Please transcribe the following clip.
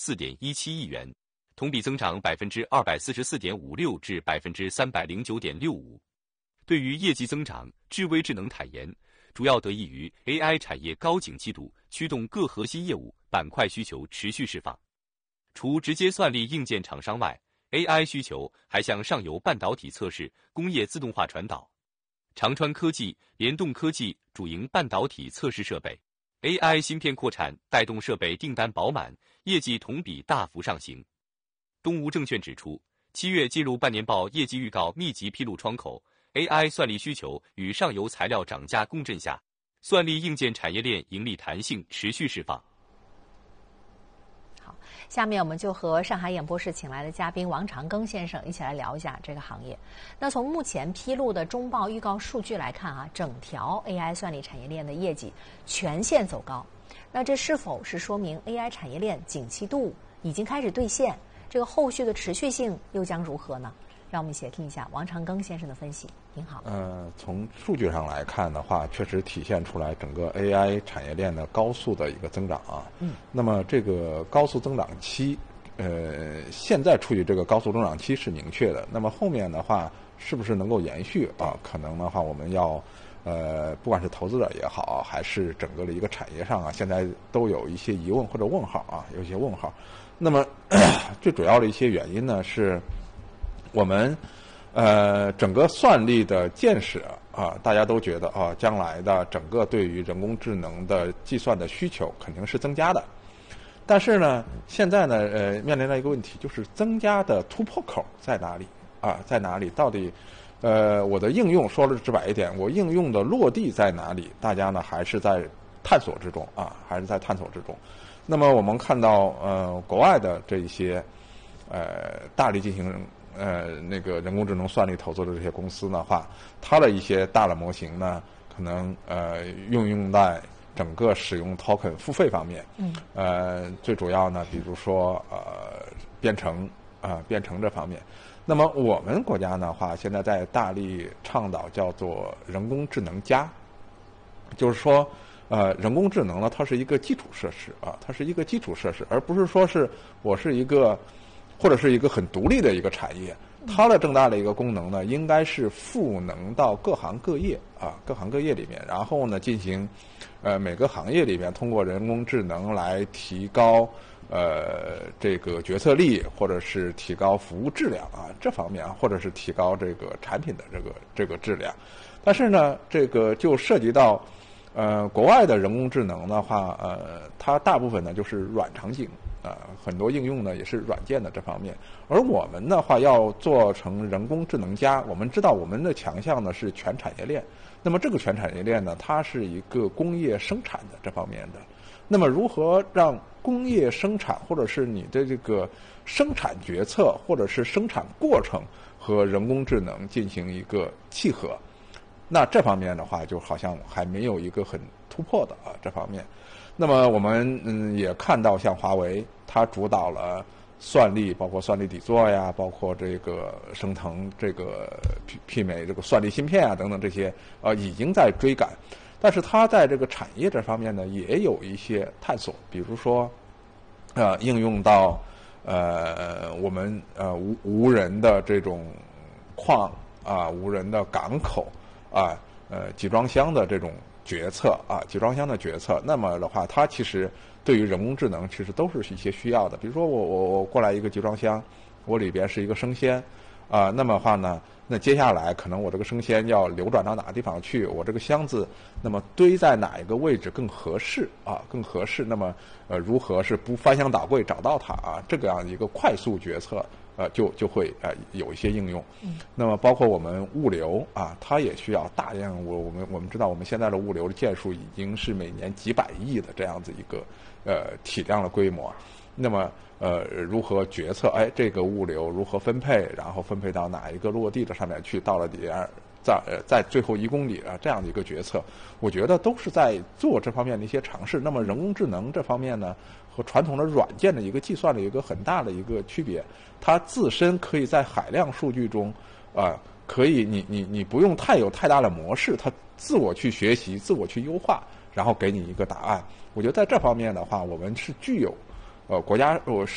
4.17亿元，同比增长244.56%至309.65%。对于业绩增长，智微智能坦言，主要得益于 AI 产业高景气度驱动各核心业务板块需求持续释放。除直接算力硬件厂商外， AI 需求还向上游半导体测试、工业自动化传导。长川科技、联动科技主营半导体测试设备， AI 芯片扩产带动设备订单饱满，业绩同比大幅上行。东吴证券指出，7月进入半年报业绩预告密集披露窗口， AI 算力需求与上游材料涨价共振下，算力硬件产业链盈利弹性持续释放。 下面我们就和上海演播室请来的嘉宾王长庚先生一起来聊一下这个行业。那从目前披露的中报预告数据来看啊，整条 AI 算力产业链的业绩全线走高。那这是否是说明 AI 产业链景气度已经开始兑现？这个后续的持续性又将如何呢？让我们一起来听一下王长庚先生的分析。您好。 从数据上来看的话，确实体现出来整个 AI 产业链的高速的一个增长啊。那么这个高速增长期，现在处于这个高速增长期是明确的。那么后面的话，是不是能够延续啊？可能的话，我们要不管是投资者也好，还是整个的一个产业上啊，现在都有一些疑问或者问号啊，有一些问号。那么最主要的一些原因呢，是我们整个算力的建设啊，大家都觉得啊，将来的整个对于人工智能的计算的需求肯定是增加的。但是呢，现在呢，面临了一个问题，就是增加的突破口在哪里啊？在哪里？到底我的应用说的直白一点，我应用的落地在哪里？大家呢还是在探索之中啊，还是在探索之中。那么我们看到国外的这一些大力进行那个人工智能算力投资的这些公司的话，它的一些大的模型呢，可能运用在整个使用 token 付费方面。最主要呢，比如说编程这方面。那么我们国家的话，现在在大力倡导叫做人工智能加，就是说人工智能呢，它是一个基础设施啊，它是一个基础设施，而不是说是我是一个或者是一个很独立的一个产业。它的更大的一个功能呢，应该是赋能到各行各业啊，各行各业里面，然后呢进行每个行业里面通过人工智能来提高这个决策力，或者是提高服务质量啊这方面啊，或者是提高这个产品的这个质量。但是呢，这个就涉及到国外的人工智能的话，它大部分呢就是软场景。很多应用呢也是软件的这方面，而我们的话要做成人工智能加，我们知道我们的强项呢是全产业链。那么这个全产业链呢，它是一个工业生产的这方面的。那么如何让工业生产或者是你的这个生产决策或者是生产过程和人工智能进行一个契合？那这方面的话，就好像还没有一个很突破的啊这方面。那么我们也看到，像华为，它主导了算力，包括算力底座呀，包括这个升腾这个媲美这个算力芯片啊等等这些，已经在追赶。但是它在这个产业这方面呢，也有一些探索，比如说，应用到我们无人的这种矿啊，无人的港口啊，集装箱的这种决策啊，集装箱的决策，那么的话，它其实对于人工智能其实都是一些需要的。比如说我过来一个集装箱，我里边是一个生鲜啊，那么的话呢，那接下来可能我这个生鲜要流转到哪个地方去，我这个箱子那么堆在哪一个位置更合适啊，更合适。那么如何是不翻箱倒柜找到它啊？这个样一个快速决策。就会有一些应用。那么包括我们物流啊，它也需要大量我们知道，我们现在的物流的件数已经是每年几百亿的这样子一个体量的规模。那么如何决策？这个物流如何分配，然后分配到哪一个落地的上面去？到了在最后1公里啊，这样的一个决策，我觉得都是在做这方面的一些尝试。那么人工智能这方面呢，和传统的软件的一个计算的一个很大的一个区别，它自身可以在海量数据中，可以你不用太大的模式，它自我去学习，自我去优化，然后给你一个答案。我觉得在这方面的话，我们是具有国家